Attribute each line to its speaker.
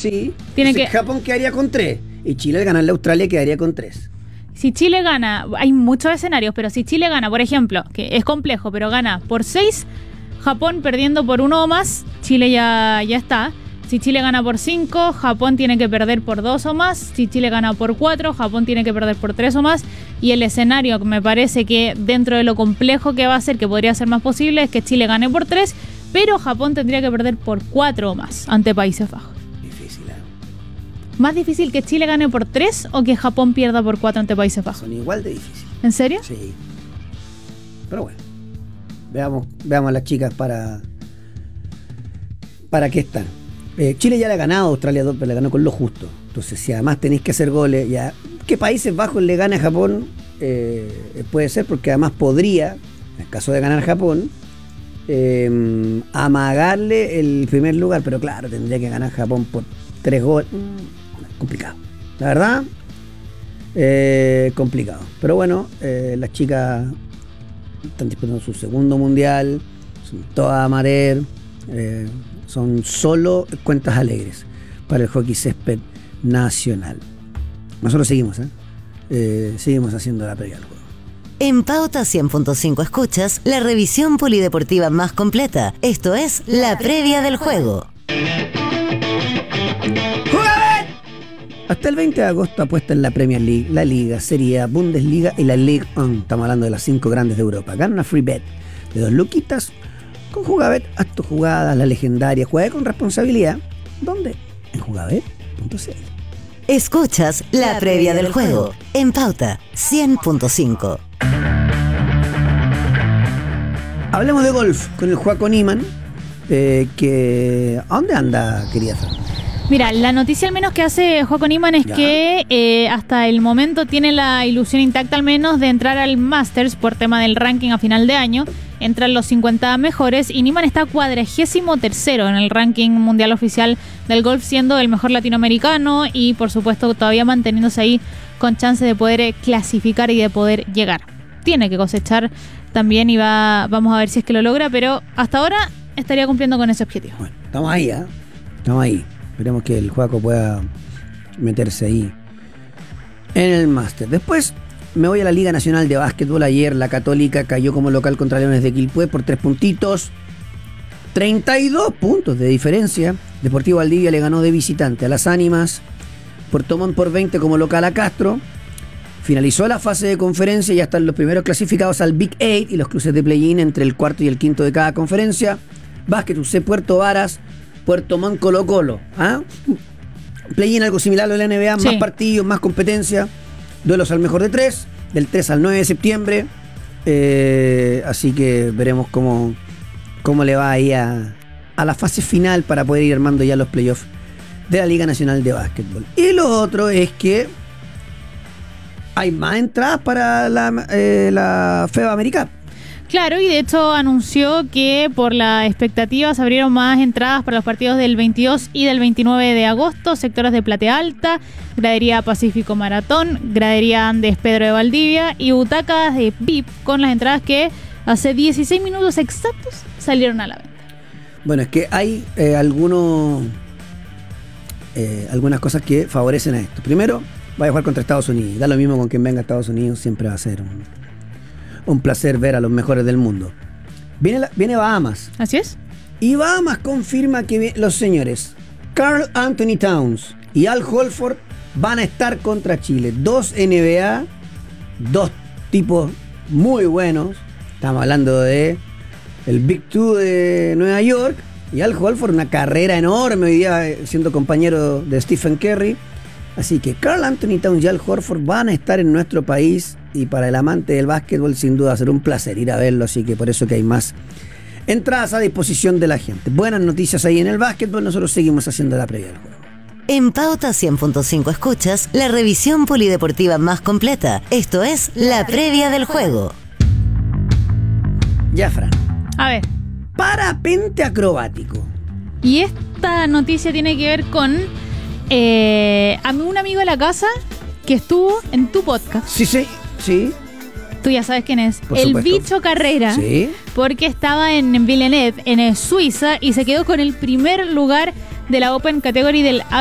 Speaker 1: Sí.
Speaker 2: Tiene que...
Speaker 1: Japón quedaría con 3 y Chile al ganarle a Australia quedaría con 3.
Speaker 2: Si Chile gana, hay muchos escenarios, pero si Chile gana, por ejemplo, que es complejo, pero gana por 6, Japón perdiendo por 1 o más, Chile ya está. Si Chile gana por 5, Japón tiene que perder por 2 o más. Si Chile gana por 4, Japón tiene que perder por 3 o más. Y el escenario que me parece que dentro de lo complejo que va a ser, que podría ser más posible, es que Chile gane por 3, pero Japón tendría que perder por 4 o más ante Países Bajos.
Speaker 1: Difícil, ¿eh?
Speaker 2: ¿Más difícil que Chile gane por 3 o que Japón pierda por 4 ante Países Bajos?
Speaker 1: Son igual de difíciles.
Speaker 2: ¿En serio?
Speaker 1: Sí. Pero bueno, veamos a las chicas para qué están. Chile ya le ha ganado a Australia 2, pero le ganó con lo justo. Entonces, si además tenéis que hacer goles, ya que Países Bajos le gane a Japón, puede ser, porque además podría, en el caso de ganar Japón, amagarle el primer lugar, pero claro, tendría que ganar Japón por 3 goles. Complicado. La verdad, complicado. Pero bueno, las chicas están disputando su segundo mundial, son todas amateur, son solo cuentas alegres para el hockey césped nacional. Nosotros seguimos haciendo la previa del juego.
Speaker 3: En Pauta 100.5 escuchas la revisión polideportiva más completa. Esto es la previa del juego.
Speaker 1: Hasta el 20 de agosto apuesta en la Premier League, la Liga, Serie A, Bundesliga y la Ligue 1. Estamos hablando de las 5 grandes de Europa. Gana una free bet de 2 luquitas con Jugabet. Haz tu jugada, la legendaria. Juega con responsabilidad. ¿Dónde? En jugabet.cl.
Speaker 3: Escuchas la previa del juego en Pauta 100.5.
Speaker 1: Hablemos de golf con el Joaco Niman. ¿A dónde anda, querida Fran?
Speaker 2: Mira, la noticia al menos que hace Joaco Niman es que hasta el momento tiene la ilusión intacta al menos de entrar al Masters por tema del ranking a final de año. Entran los 50 mejores y Niman está 43º en el ranking mundial oficial del golf, siendo el mejor latinoamericano y por supuesto todavía manteniéndose ahí con chance de poder clasificar y de poder llegar. Tiene que cosechar también y vamos a ver si es que lo logra, pero hasta ahora estaría cumpliendo con ese objetivo.
Speaker 1: Bueno, estamos ahí, estamos ahí. Esperemos que el Joaco pueda meterse ahí en el máster. Después me voy a la Liga Nacional de Básquetbol. Ayer la Católica cayó como local contra Leones de Quilpué por 3 puntitos. 32 puntos de diferencia. Deportivo Valdivia le ganó de visitante a Las Ánimas. Puerto Montt por 20 como local a Castro. Finalizó la fase de conferencia y ya están los primeros clasificados al Big 8 y los cruces de play-in entre el cuarto y el quinto de cada conferencia. Básquet UC Puerto Varas, Puerto Montt Colo Colo. Play-in algo similar a la NBA,
Speaker 2: sí.
Speaker 1: Más partidos, más competencia. Duelos al mejor de 3, del 3 al 9 de septiembre. Así que veremos cómo le va ahí a la fase final para poder ir armando ya los playoffs de la Liga Nacional de Básquetbol. Y lo otro es que hay más entradas para la FEBA Americana.
Speaker 2: Claro, y de hecho anunció que por la expectativa se abrieron más entradas para los partidos del 22 y del 29 de agosto, sectores de Platea Alta, gradería Pacífico Maratón, gradería Andes Pedro de Valdivia y butacas de VIP con las entradas que hace 16 minutos exactos salieron a la venta.
Speaker 1: Bueno, es que hay algunas cosas que favorecen a esto. Primero, va a jugar contra Estados Unidos. Da lo mismo con quien venga a Estados Unidos, siempre va a ser un placer ver a los mejores del mundo. Viene Bahamas.
Speaker 2: Así es.
Speaker 1: Y Bahamas confirma que los señores Karl Anthony Towns y Al Horford van a estar contra Chile. 2 NBA, 2 tipos muy buenos. Estamos hablando de el Big Two de Nueva York y Al Horford, una carrera enorme hoy día siendo compañero de Stephen Curry. Así que Karl Anthony Towns y Al Horford van a estar en nuestro país y para el amante del básquetbol sin duda será un placer ir a verlo, así que por eso que hay más entradas a disposición de la gente. Buenas noticias ahí en el básquetbol, nosotros seguimos haciendo la previa del juego.
Speaker 3: En Pauta 100.5 escuchas la revisión polideportiva más completa. Esto es la previa del juego.
Speaker 1: Ya, Fran.
Speaker 2: A ver.
Speaker 1: Parapente acrobático.
Speaker 2: Y esta noticia tiene que ver con un amigo de la casa que estuvo en tu podcast.
Speaker 1: Sí.
Speaker 2: Tú ya sabes quién es.
Speaker 1: Por
Speaker 2: el
Speaker 1: supuesto.
Speaker 2: Bicho Carrera.
Speaker 1: Sí.
Speaker 2: Porque estaba en Villeneuve, en Suiza, y se quedó con el primer lugar de la Open Category del